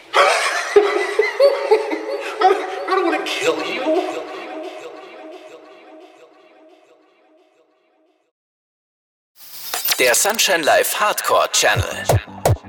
I don't want to kill you. Der Sunshine Live Hardcore Channel.